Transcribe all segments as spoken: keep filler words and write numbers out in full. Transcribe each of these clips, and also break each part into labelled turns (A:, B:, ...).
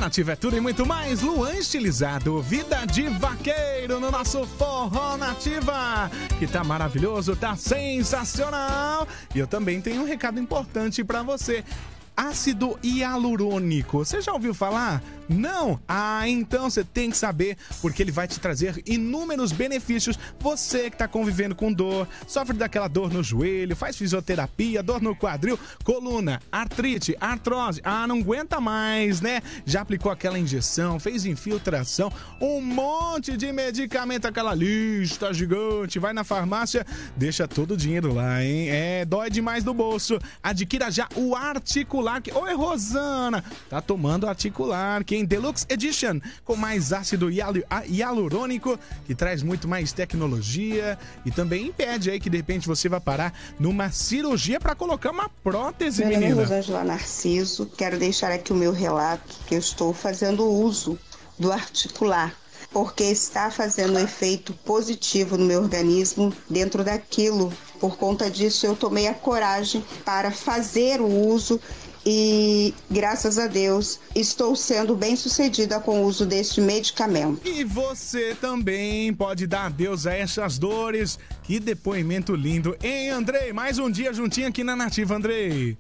A: Nativa é tudo e muito mais. Luan estilizado, vida de vaqueiro no nosso Forró Nativa, que tá maravilhoso, tá sensacional. E eu também tenho um recado importante pra você. Ácido hialurônico, você já ouviu falar? Não? Ah, então você tem que saber, porque ele vai te trazer inúmeros benefícios. Você que tá convivendo com dor, sofre daquela dor no joelho, faz fisioterapia, dor no quadril, coluna, artrite, artrose, ah, não aguenta mais, né? Já aplicou aquela injeção, fez infiltração, um monte de medicamento, aquela lista gigante, vai na farmácia, deixa todo o dinheiro lá, hein? É, dói demais do bolso. Adquira já o Articular, que... Oi, Rosana! Tá tomando Articular, que em Deluxe Edition, com mais ácido hialu- hialurônico, que traz muito mais tecnologia e também impede aí que de repente você vai parar numa cirurgia para colocar uma prótese,
B: meu
A: menina.
B: Meu nome é Rosângela Narciso, quero deixar aqui o meu relato que eu estou fazendo uso do Articular, porque está fazendo um efeito positivo no meu organismo dentro daquilo. Por conta disso, eu tomei a coragem para fazer o uso e, graças a Deus, estou sendo bem sucedida com o uso deste medicamento.
A: E você também pode dar adeus a essas dores. Que depoimento lindo, hein, Andrei? Mais um dia juntinho aqui na Nativa, Andrei.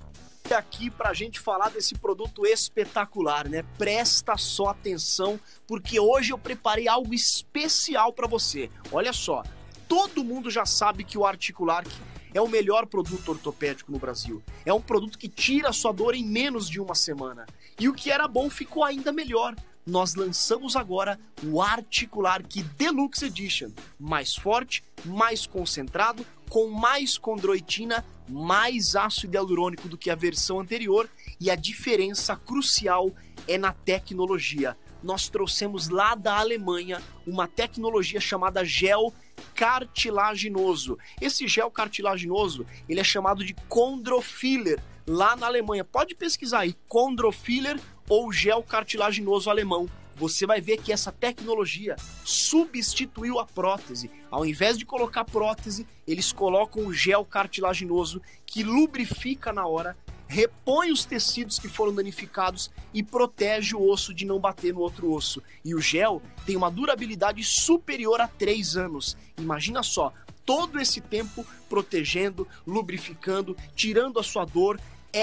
C: Aqui pra gente falar desse produto espetacular, né? Presta só atenção, porque hoje eu preparei algo especial pra você. Olha só, todo mundo já sabe que o Articular é o melhor produto ortopédico no Brasil. É um produto que tira a sua dor em menos de uma semana. E o que era bom ficou ainda melhor. Nós lançamos agora o Articular Deluxe Edition. Mais forte, mais concentrado, com mais condroitina, mais ácido hialurônico do que a versão anterior. E a diferença crucial é na tecnologia. Nós trouxemos lá da Alemanha uma tecnologia chamada gel cartilaginoso. Esse gel cartilaginoso, ele é chamado de Chondrofiller lá na Alemanha. Pode pesquisar aí, Chondrofiller ou gel cartilaginoso alemão. Você vai ver que essa tecnologia substituiu a prótese. Ao invés de colocar prótese, eles colocam o gel cartilaginoso que lubrifica na hora, repõe os tecidos que foram danificados e protege o osso de não bater no outro osso. E o gel tem uma durabilidade superior a três anos. Imagina só, todo esse tempo protegendo, lubrificando, tirando a sua dor. É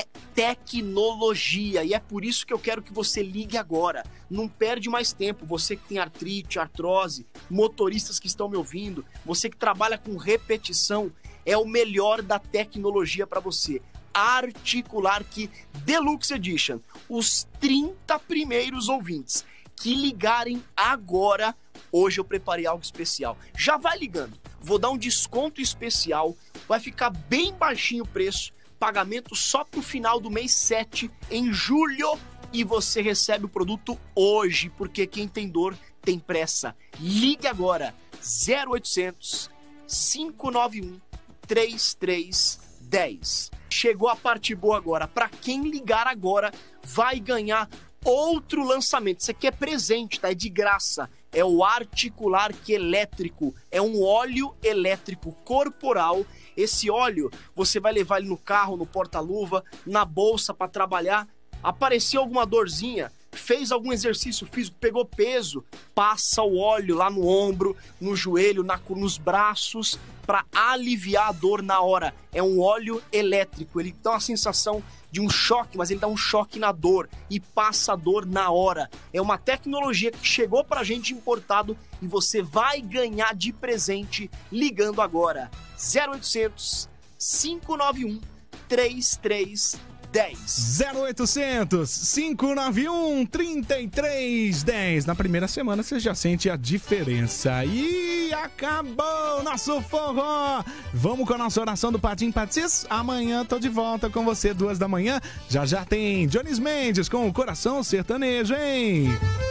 C: tecnologia e é por isso que eu quero que você ligue agora. Não perde mais tempo, você que tem artrite, artrose, motoristas que estão me ouvindo, você que trabalha com repetição, é o melhor da tecnologia para você. Articular Deluxe Edition. Os trinta primeiros ouvintes que ligarem agora, hoje eu preparei algo especial. Já vai ligando, vou dar um desconto especial, vai ficar bem baixinho o preço, pagamento só pro final do mês sete, em julho, e você recebe o produto hoje, porque quem tem dor tem pressa. Ligue agora, zero oitocentos, cinco nove um, três três um zero. Chegou a parte boa agora. Para quem ligar agora, vai ganhar outro lançamento. Isso aqui é presente, tá? É de graça. É o Articular Elétrico. É um óleo elétrico corporal. Esse óleo, você vai levar ele no carro, no porta-luva, na bolsa para trabalhar. Apareceu alguma dorzinha, fez algum exercício físico, pegou peso, passa o óleo lá no ombro, no joelho, na, nos braços, para aliviar a dor na hora. É um óleo elétrico, ele dá uma sensação de um choque, mas ele dá um choque na dor e passa a dor na hora. É uma tecnologia que chegou pra gente importado e você vai ganhar de presente ligando agora. zero oitocentos, cinco nove um, três três um zero.
A: zero oitocentos, cinco nove um, três três um zero. Na primeira semana você já sente a diferença. E acabou nosso forró. Vamos com a nossa oração do Patim Patis. Amanhã tô de volta com você, duas da manhã. Já já tem Jones Mendes com o Coração Sertanejo, hein?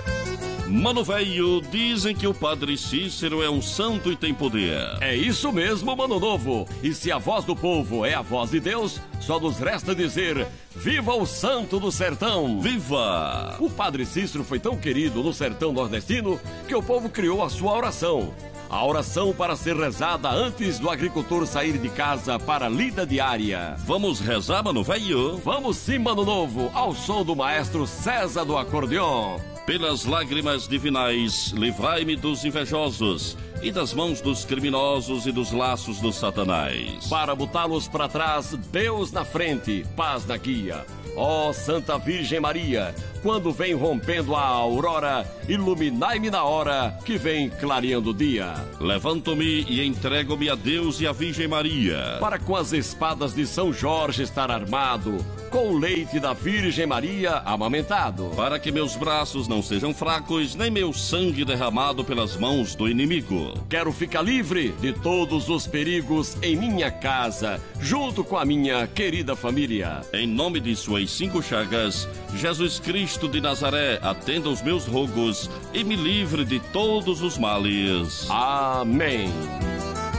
D: Mano velho, dizem que o Padre Cícero é um santo e tem poder.
E: É isso mesmo, mano novo. E se a voz do povo é a voz de Deus, só nos resta dizer: viva o santo do sertão!
D: Viva!
E: O Padre Cícero foi tão querido no sertão nordestino que o povo criou a sua oração. A oração para ser rezada antes do agricultor sair de casa para a lida diária.
D: Vamos rezar, mano velho?
E: Vamos sim, Mano Novo, ao som do maestro César do acordeon.
D: Pelas lágrimas divinais, livrai-me dos invejosos e das mãos dos criminosos e dos laços do Satanás.
E: Para botá-los para trás, Deus na frente, paz na guia. Ó Santa Virgem Maria, quando vem rompendo a aurora, iluminai-me na hora que vem clareando o dia.
D: Levanto-me e entrego-me a Deus e à Virgem Maria,
E: para com as espadas de São Jorge estar armado, com o leite da Virgem Maria amamentado,
D: para que meus braços não sejam fracos, nem meu sangue derramado pelas mãos do inimigo.
E: Quero ficar livre de todos os perigos em minha casa, junto com a minha querida família.
D: Em nome de suas cinco chagas, Jesus Cristo de Nazaré, atenda os meus rogos e me livre de todos os males.
E: Amém.